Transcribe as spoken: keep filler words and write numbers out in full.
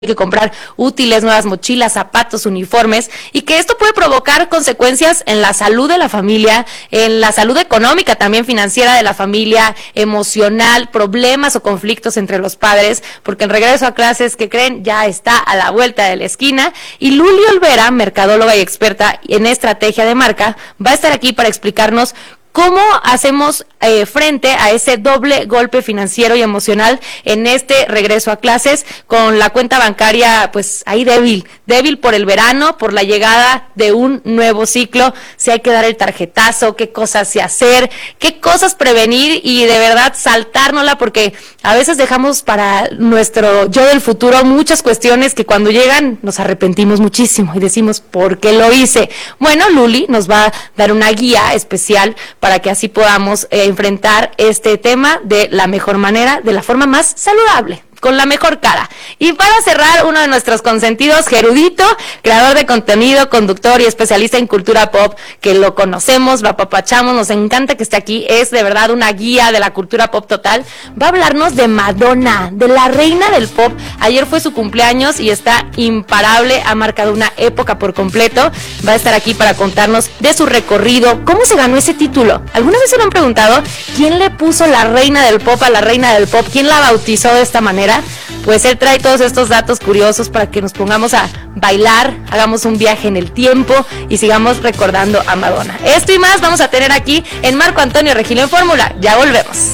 que comprar útiles, nuevas mochilas, zapatos, uniformes, y que esto puede provocar consecuencias en la salud de la familia, en la salud económica, también financiera de la familia, emocional, problemas o conflictos entre los padres, porque el regreso a clases, que creen, ya está a la vuelta de la esquina. Y Luli Olvera, mercadóloga y experta en estrategia de marca, va a estar aquí para explicarnos ¿cómo hacemos eh, frente a ese doble golpe financiero y emocional en este regreso a clases con la cuenta bancaria pues ahí débil, débil por el verano, por la llegada de un nuevo ciclo? Si hay que dar el tarjetazo, qué cosas sí hacer, qué cosas prevenir y de verdad saltárnosla, porque a veces dejamos para nuestro yo del futuro muchas cuestiones que cuando llegan nos arrepentimos muchísimo y decimos, ¿por qué lo hice? Bueno, Luli nos va a dar una guía especial para que así podamos eh, enfrentar este tema de la mejor manera, de la forma más saludable, con la mejor cara. Y para cerrar, uno de nuestros consentidos, Gerudito, creador de contenido, conductor y especialista en cultura pop, que lo conocemos, lo apapachamos, nos encanta que esté aquí, es de verdad una guía de la cultura pop total. Va a hablarnos de Madonna, de la reina del pop. Ayer fue su cumpleaños y está imparable, ha marcado una época por completo. Va a estar aquí para contarnos de su recorrido, cómo se ganó ese título. ¿Alguna vez se lo han preguntado? ¿Quién le puso la reina del pop a la reina del pop? ¿Quién la bautizó de esta manera? Pues él trae todos estos datos curiosos para que nos pongamos a bailar, hagamos un viaje en el tiempo y sigamos recordando a Madonna. Esto y más vamos a tener aquí en Marco Antonio Regilo en Fórmula. Ya volvemos.